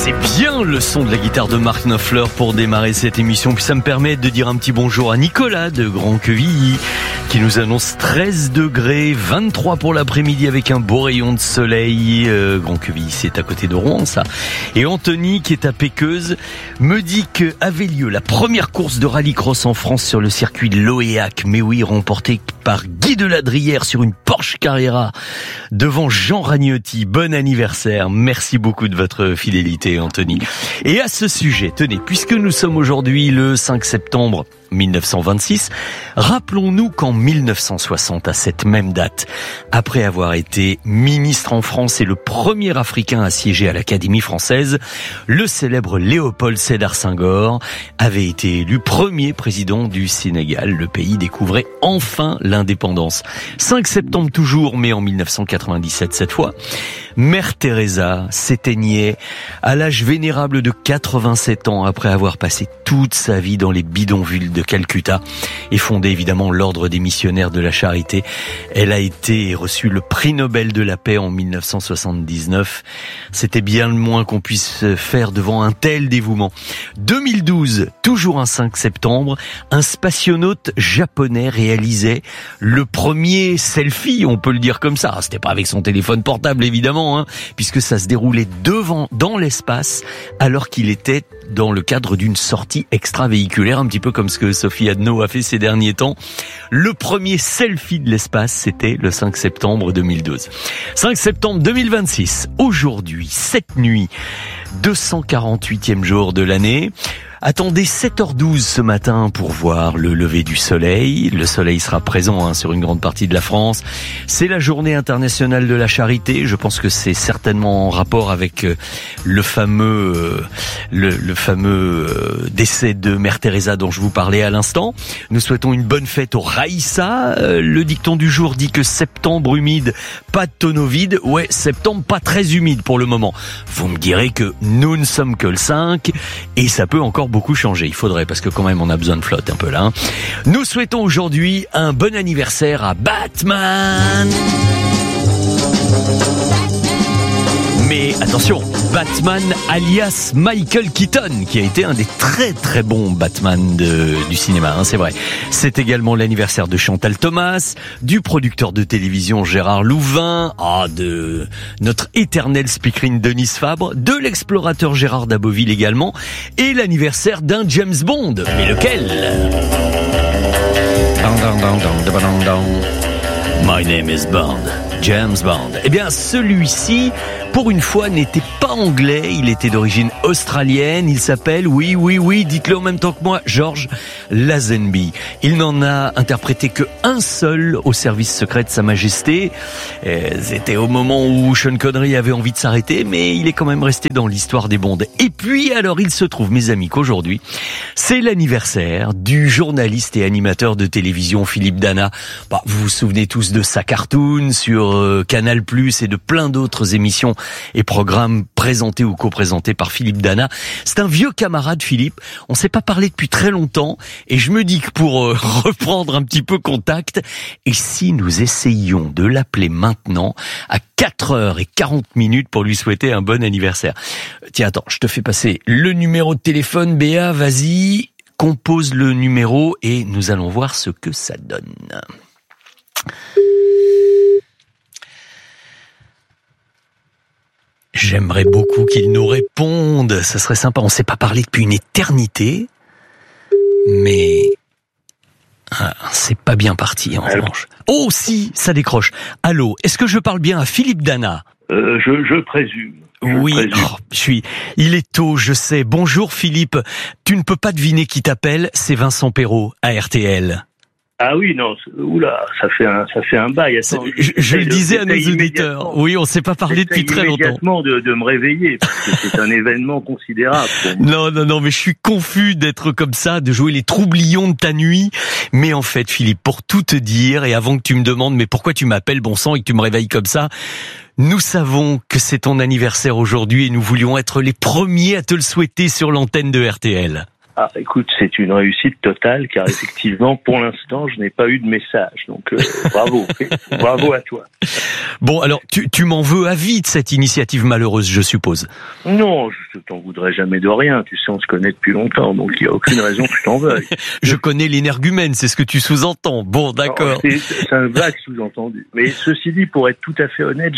C'est bien le son de la guitare de Mark Knopfler pour démarrer cette émission. Puis ça me permet de dire un petit bonjour à Nicolas de Grand-Quevilly qui nous annonce 13 degrés, 23 pour l'après-midi avec un beau rayon de soleil. Grand-Quevilly, c'est à côté de Rouen, ça. Et Anthony, qui est à Péqueuze, me dit que avait lieu la première course de rallycross en France sur le circuit de Loéac. Mais oui, remportée par Guy Deladrière sur une Porsche Carrera devant Jean Ragnotti. Bon anniversaire. Merci beaucoup de votre fidélité, Anthony. Et à ce sujet, tenez, puisque nous sommes aujourd'hui le 5 septembre 1926, rappelons-nous qu'en 1960, à cette même date, après avoir été ministre en France et le premier Africain à siéger à l'Académie française, le célèbre Léopold Sédar Senghor avait été élu premier président du Sénégal. Le pays découvrait enfin l'indépendance. 5 septembre toujours, mais en 1997 cette fois. Mère Teresa s'éteignait à l'âge vénérable de 87 ans après avoir passé toute sa vie dans les bidonvilles de Calcutta et fondé évidemment l'ordre des missionnaires de la charité. Elle a été et reçu le prix Nobel de la paix en 1979. C'était bien le moins qu'on puisse faire devant un tel dévouement. 2012, toujours un 5 septembre, un spationaute japonais réalisait le premier selfie, on peut le dire comme ça. C'était pas avec son téléphone portable évidemment, puisque ça se déroulait dans l'espace alors qu'il était dans le cadre d'une sortie extravéhiculaire, un petit peu comme ce que Sophie Adno a fait ces derniers temps. Le premier selfie de l'espace, c'était le 5 septembre 2012. 5 septembre 2026, aujourd'hui, cette nuit, 248e jour de l'année. Attendez 7h12 ce matin pour voir le lever du soleil. Le soleil sera présent sur une grande partie de la France. C'est la journée internationale de la charité. Je pense que c'est certainement en rapport avec le fameux décès de Mère Teresa dont je vous parlais à l'instant. Nous souhaitons une bonne fête au Raïssa. Le dicton du jour dit que septembre humide, pas de tonneau vide. Ouais, septembre pas très humide pour le moment. Vous me direz que nous ne sommes que le 5 et ça peut encore beaucoup changé. Il faudrait, parce que quand même on a besoin de flotte un peu là. Nous souhaitons aujourd'hui un bon anniversaire à Batman. Mais attention, Batman alias Michael Keaton, qui a été un des très très bons Batman du cinéma, c'est vrai. C'est également l'anniversaire de Chantal Thomas, du producteur de télévision Gérard Louvain, de notre éternel speakerine Denise Fabre, de l'explorateur Gérard Daboville également, et l'anniversaire d'un James Bond. Mais lequel ? My name is Bond. James Bond. Eh bien, celui-ci, pour une fois, n'était pas anglais, il était d'origine australienne, il s'appelle, oui, dites-le en même temps que moi, George Lazenby. Il n'en a interprété que un seul au service secret de Sa Majesté. C'était au moment où Sean Connery avait envie de s'arrêter, mais il est quand même resté dans l'histoire des Bonds. Et puis, alors, il se trouve, mes amis, qu'aujourd'hui, c'est l'anniversaire du journaliste et animateur de télévision Philippe Dana. Vous vous souvenez tous de sa cartoon sur Canal+, et de plein d'autres émissions et programmes présentés ou co-présentés par Philippe Dana. C'est un vieux camarade, Philippe. On s'est pas parlé depuis très longtemps et je me dis que pour reprendre un petit peu contact, et si nous essayions de l'appeler maintenant à 4h40 pour lui souhaiter un bon anniversaire. Tiens, attends, je te fais passer le numéro de téléphone. Béa, vas-y, compose le numéro et nous allons voir ce que ça donne. J'aimerais beaucoup qu'il nous réponde, ça serait sympa. On ne s'est pas parlé depuis une éternité, mais c'est pas bien parti en revanche. Oh si, ça décroche. Allô, est-ce que je parle bien à Philippe Dana ? Je présume. Oui, il est tôt, je sais. Bonjour Philippe, tu ne peux pas deviner qui t'appelle, c'est Vincent Perrault à RTL. Ah oui, non, oula, ça fait un bail. Attends, je le disais à nos auditeurs. Oui, on s'est pas parlé depuis très longtemps. Immédiatement de me réveiller, parce que c'est un événement considérable pour moi. Non, mais je suis confus d'être comme ça, de jouer les troublions de ta nuit. Mais en fait, Philippe, pour tout te dire, et avant que tu me demandes, mais pourquoi tu m'appelles bon sang et que tu me réveilles comme ça, nous savons que c'est ton anniversaire aujourd'hui et nous voulions être les premiers à te le souhaiter sur l'antenne de RTL. Ah, écoute, c'est une réussite totale, car effectivement, pour l'instant, je n'ai pas eu de message. Donc, bravo. Bravo à toi. Bon, alors, tu m'en veux à vie de cette initiative malheureuse, je suppose. Non, je t'en voudrais jamais de rien. Tu sais, on se connaît depuis longtemps, donc il n'y a aucune raison que je t'en veuille. Je connais l'énergumène, c'est ce que tu sous-entends. Bon, d'accord. C'est un vague sous-entendu. Mais ceci dit, pour être tout à fait honnête,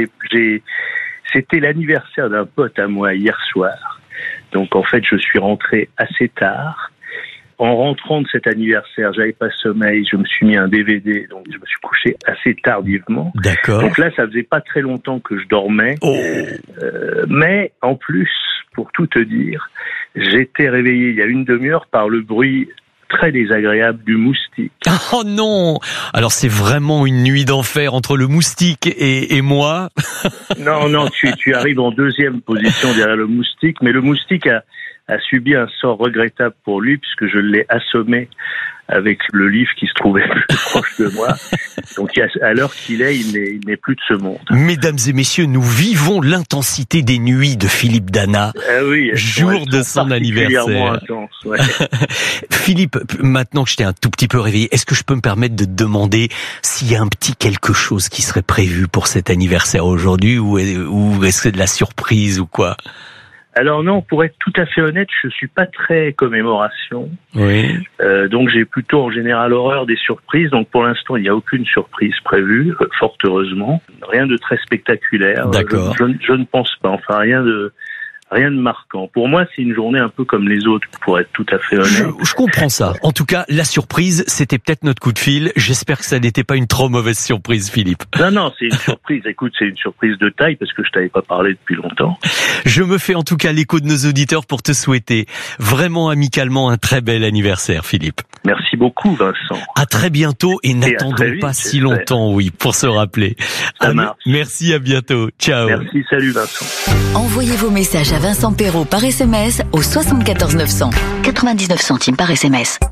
c'était l'anniversaire d'un pote à moi hier soir. Donc en fait, je suis rentré assez tard. En rentrant de cet anniversaire, j'avais pas sommeil, je me suis mis un DVD, donc je me suis couché assez tardivement. D'accord. Donc là, ça faisait pas très longtemps que je dormais. Oh. Mais en plus, pour tout te dire, j'étais réveillé il y a une demi-heure par le bruit très désagréable du moustique. Oh non! Alors c'est vraiment une nuit d'enfer entre le moustique et moi. Non, tu arrives en deuxième position derrière le moustique, mais le moustique a subi un sort regrettable pour lui puisque je l'ai assommé avec le livre qui se trouvait plus proche de moi. Donc à l'heure qu'il est, il n'est plus de ce monde. Mesdames et messieurs, nous vivons l'intensité des nuits de Philippe Dana, ah oui, jour de son anniversaire. Intense, ouais. Philippe, maintenant que je t'ai un tout petit peu réveillé, est-ce que je peux me permettre de te demander s'il y a un petit quelque chose qui serait prévu pour cet anniversaire aujourd'hui ou est-ce que c'est de la surprise ou quoi? Alors non, pour être tout à fait honnête, je suis pas très commémoration. Oui. Donc j'ai plutôt en général horreur des surprises. Donc pour l'instant, il n'y a aucune surprise prévue, fort heureusement. Rien de très spectaculaire. D'accord. Je ne pense pas. Enfin, rien de marquant. Pour moi, c'est une journée un peu comme les autres, pour être tout à fait honnête. Je comprends ça. En tout cas, la surprise, c'était peut-être notre coup de fil. J'espère que ça n'était pas une trop mauvaise surprise, Philippe. Non, c'est une surprise. Écoute, c'est une surprise de taille parce que je t'avais pas parlé depuis longtemps. Je me fais en tout cas l'écho de nos auditeurs pour te souhaiter vraiment amicalement un très bel anniversaire, Philippe. Merci beaucoup, Vincent. À très bientôt et n'attendons vite, pas si longtemps, oui, pour se rappeler. Ça marche. Merci, à bientôt. Ciao. Merci, salut Vincent. Envoyez vos messages à Vincent Perrault par SMS au 74 900. 99 centimes par SMS.